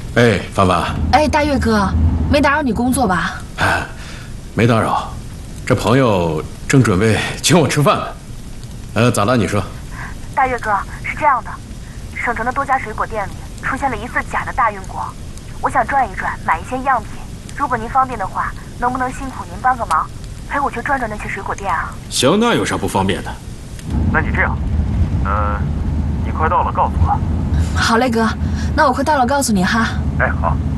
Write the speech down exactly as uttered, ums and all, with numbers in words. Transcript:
哎，凡凡。 哎，大岳哥，没打扰你工作吧？ 哎，没打扰，这朋友正准备请我吃饭呢。呃，咋了？你说。 大岳哥，是这样的，省城的多家水果店里出现了疑似假的大运果，我想转一转，买一些样品。如果您方便的话，能不能辛苦您帮个忙，陪我去转转那些水果店啊？ 行，那有啥不方便的？ 那你这样，呃，你快到了告诉我。 好嘞，哥，那我快到了告诉你哈。 哎，好。